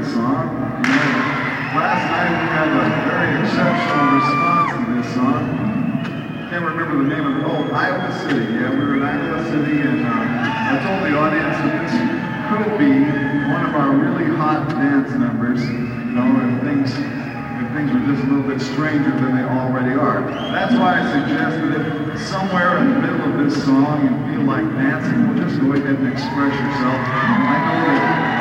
this song. You know, last night we had a very exceptional response to this song. Can't remember the name of it. Oh, Iowa City. Yeah, we were in Iowa City, and I told the audience that this could be one of our really hot dance numbers. You know, if things were just a little bit stranger than they already are. That's why I suggested if somewhere in the middle of this song you feel like dancing, well, just go ahead and express yourself. I know that